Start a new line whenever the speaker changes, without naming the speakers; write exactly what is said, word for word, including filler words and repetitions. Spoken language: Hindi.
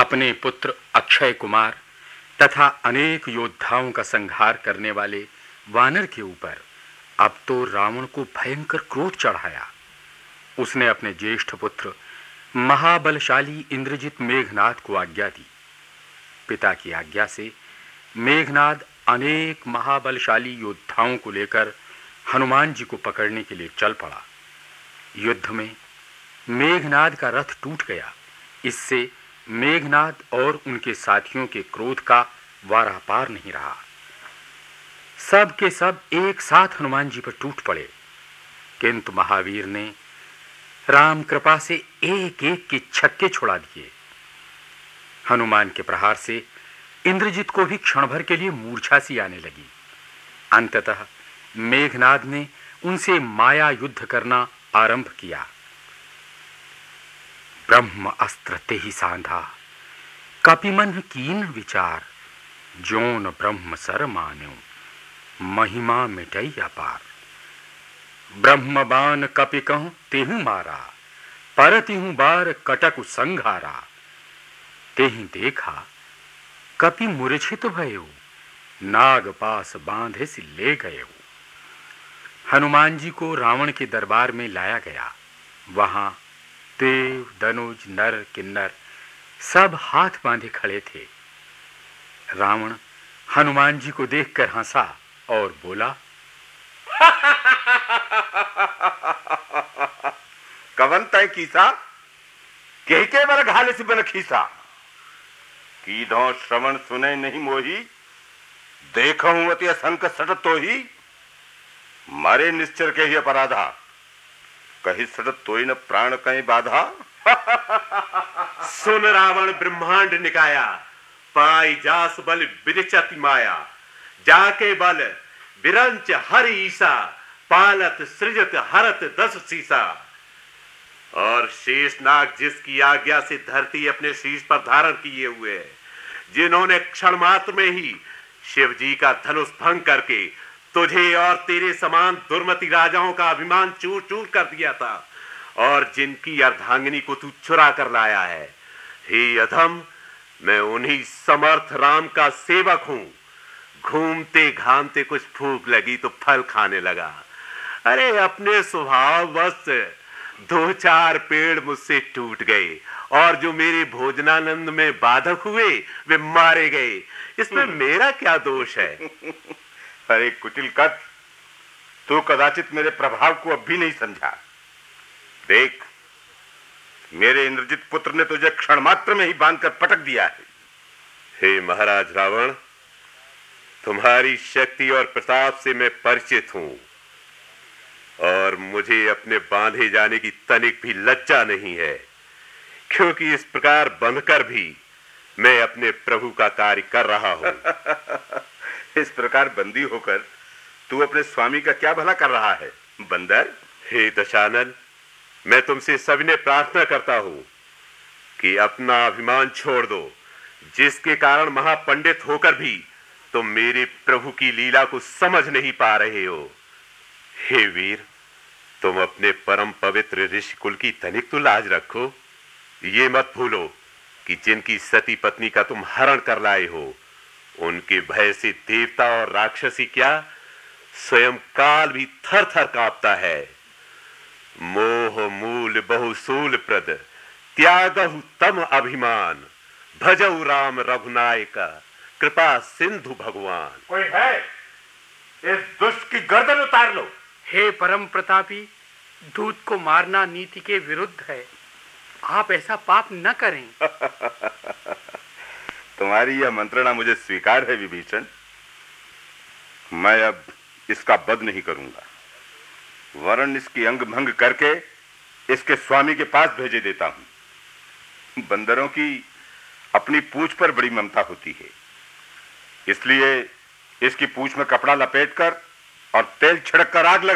अपने पुत्र अक्षय कुमार तथा अनेक योद्धाओं का संहार करने वाले वानर के ऊपर अब तो रावण को भयंकर क्रोध चढ़ाया। उसने अपने ज्येष्ठ पुत्र महाबलशाली इंद्रजित मेघनाद को आज्ञा दी। पिता की आज्ञा से मेघनाद अनेक महाबलशाली योद्धाओं को लेकर हनुमान जी को पकड़ने के लिए चल पड़ा। युद्ध में मेघनाद का रथ टूट गया। इससे मेघनाद और उनके साथियों के क्रोध का वारा पार नहीं रहा। सब के सब एक साथ हनुमान जी पर टूट पड़े, किंतु महावीर ने राम कृपा से एक एक के छक्के छुड़ा दिए। हनुमान के प्रहार से इंद्रजित को भी क्षण भर के लिए मूर्छा सी आने लगी। अंततः मेघनाद ने उनसे माया युद्ध करना आरंभ किया। ब्रह्म अस्त्र ते ही सांधा, कपिमन कीन विचार, जोन ब्रह्म सर मान्यो, महिमा मिटई अपार। ब्रह्म बाण कपि कहूं तेहु मारा, पर तिहु बार कटकु संघारा। तेहि देखा कपि मूर्छित भयो, नाग पास बांधे से ले गए। हनुमान जी को रावण के दरबार में लाया गया। वहां देव, धनुज, नर, किन्नर सब हाथ बांधे खड़े थे। रावण हनुमान जी को देखकर हंसा और बोला,
कवन तय कीसा, कह के बर घाले से बन खीसा। कीधो श्रवण सुने नहीं मोही, देखहूं अति असंक सट तो ही। मारे निश्चर के ही अपराधा, कही सटत तोई न प्राण कहीं बाधा।
सुन रावण ब्रह्मांड निकाया, पाई जास बल विदिचति माया। जाके बल विरंच हरि ईसा, पालत सृजत हरत दस सीसा। और शेषनाग जिसकी आज्ञा से धरती अपने शीश पर धारण किए हुए है, जिन्होंने क्षण मात्र में ही शिव जी का धनुष भंग करके तुझे और तेरे समान दुर्मति राजाओं का अभिमान चूर चूर कर दिया था, और जिनकी अर्धांगिनी को तू चुरा कर लाया है। हे अधम, मैं उन्हीं समर्थ राम का सेवक हूं। घूमते घामते कुछ भूख लगी तो फल खाने लगा। अरे अपने स्वभाव वश दो चार पेड़ मुझसे टूट गए, और जो मेरे भोजनानंद में बाधक हुए वे मारे गए। इसमें मेरा क्या दोष है?
अरे कुटिल कट, तू कदाचित मेरे प्रभाव को अब भी नहीं समझा। देख, मेरे इंद्रजित पुत्र ने तुझे क्षण मात्र में ही बांधकर पटक दिया है।
हे महाराज रावण, तुम्हारी शक्ति और प्रताप से मैं परिचित हूं, और मुझे अपने बांधे जाने की तनिक भी लज्जा नहीं है, क्योंकि इस प्रकार बंधकर भी मैं अपने प्रभु का कार्य कर रहा हूं।
इस प्रकार बंदी होकर तू अपने स्वामी का क्या भला कर रहा है बंदर?
हे दशानन, मैं तुमसे सविनय प्रार्थना करता हूं कि अपना अभिमान छोड़ दो, जिसके कारण महापंडित होकर भी तुम मेरे प्रभु की लीला को समझ नहीं पा रहे हो। हे वीर, तुम अपने परम पवित्र ऋषि कुल की तनिक तो लाज रखो। ये मत भूलो कि जिनकी सती पत्नी का तुम हरण कर लाए हो, उनके भय से देवता और राक्षसी क्या, स्वयं काल भी थर थर कांपता है। मोह मूल बहुसूल प्रद, त्यागहु तम अभिमान। भजऊ राम रघुनायका, कृपा सिंधु भगवान।
कोई है? इस दुष्ट की गर्दन उतार लो।
हे परम प्रतापी, दूत को मारना नीति के विरुद्ध है। आप ऐसा पाप न करें।
तुम्हारी यह मंत्रणा मुझे स्वीकार है विभीषण। मैं अब इसका वध नहीं करूंगा, वरन इसकी अंग भंग करके इसके स्वामी के पास भेजे देता हूं। बंदरों की अपनी पूंछ पर बड़ी ममता होती है, इसलिए इसकी पूंछ में कपड़ा लपेटकर और तेल छिड़क कर आग लगा